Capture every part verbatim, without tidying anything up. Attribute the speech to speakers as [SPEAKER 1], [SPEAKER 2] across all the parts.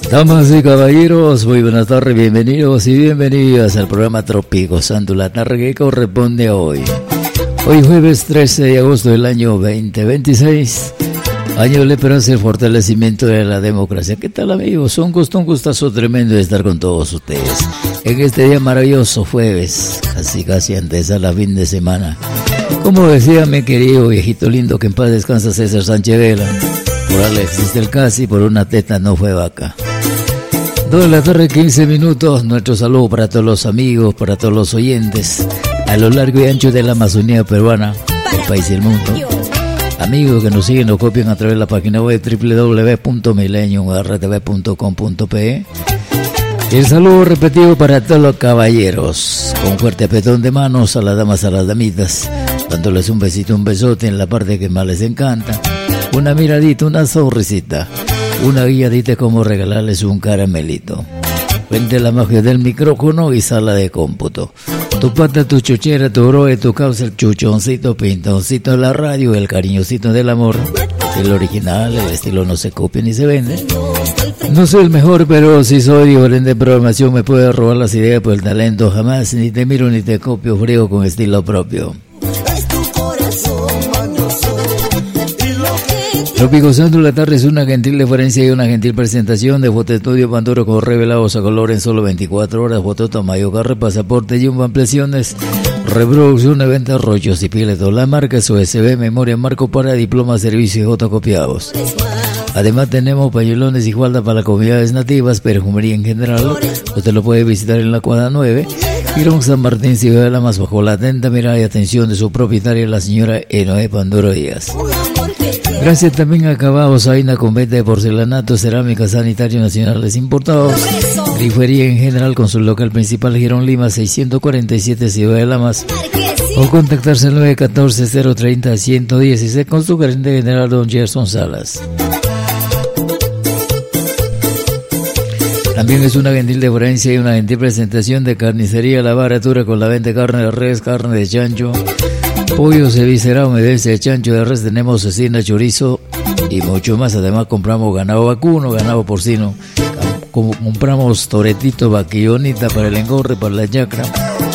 [SPEAKER 1] Damas y caballeros, muy buenas tardes, bienvenidos y bienvenidas al programa Tropicozando la tarde que corresponde a hoy. Hoy jueves trece de agosto del año veinte veintiséis, año de la esperanza y el fortalecimiento de la democracia. ¿Qué tal, amigos? Un gusto, un gustazo tremendo de estar con todos ustedes en este día maravilloso, jueves, casi casi antes a la fin de semana. Como decía mi querido viejito lindo, que en paz descansa César Sánchez Vela, por algo existe el casi, por una teta no fue vaca. Dos de la tarde, quince minutos, nuestro saludo para todos los amigos, para todos los oyentes, a lo largo y ancho de la Amazonía peruana, el país y el mundo. Amigos que nos siguen o copian a través de la página web doble u doble u doble u punto millennium r t v punto com punto pe. El saludo repetido para todos los caballeros, con fuerte apretón de manos a las damas, a las damitas, dándoles un besito, un besote en la parte que más les encanta, una miradita, una sonrisita, una guiadita como regalarles un caramelito. Vente la magia del micrófono y sala de cómputo. Tu pata, tu chuchera, tu broe, tu causa, el chuchoncito, pintoncito de la radio, el cariñosito del amor. El original, el estilo no se copia ni se vende. No soy el mejor, pero si soy diferente programación, me puede robar las ideas por el talento. Jamás ni te miro ni te copio, frío con estilo propio. Tropicozando la tarde es una gentil deferencia y una gentil presentación de Fotoestudio Panduro con revelados a color en solo veinticuatro horas, foto tamaño, carre, pasaporte y un ampliaciones, reproducción de ventas, rollos y pieles de la marca, U S B, memoria, marco para diplomas, servicios y fotocopiados. Además tenemos pañuelones y faldas para comunidades nativas, perfumería en general. Usted lo puede visitar en la cuadra nueve, Girón San Martín, Ciudad de la Más, bajo la atenta mirada y atención de su propietaria, la señora Enoé Panduro Díaz. Gracias también a Acabados Zaina con venta de porcelanato, cerámica, sanitarios nacionales importados, grifería en general con su local principal Girón Lima seiscientos cuarenta y siete, Ciudad de la Más, o contactarse al nueve uno cuatro cero tres cero uno uno seis con su gerente general don Gerson Salas. También es una gentil deferencia y una gentil presentación de Carnicería La Baratura con la venta de carne de res, carne de chancho, pollo, cevicerado, medense de chancho de res, tenemos cecina, chorizo y mucho más. Además compramos ganado vacuno, ganado porcino, compramos toretito, vaquillonita para el engorre, para la yacra.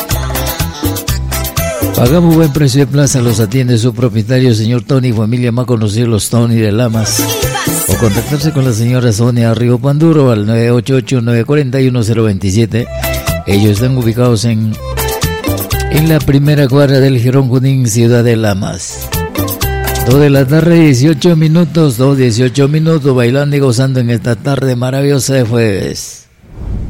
[SPEAKER 1] Pagamos buen precio de plaza, los atiende su propietario, señor Tony, familia más conocidos los Tony de Lamas. O contactarse con la señora Sonia Río Panduro al nueve ocho ocho, nueve cuatro uno, cero dos siete. Ellos están ubicados en en la primera cuadra del Girón Junín, Ciudad de Lamas. Dos de la tarde, dieciocho minutos, dos, dieciocho minutos, bailando y gozando en esta tarde maravillosa de jueves.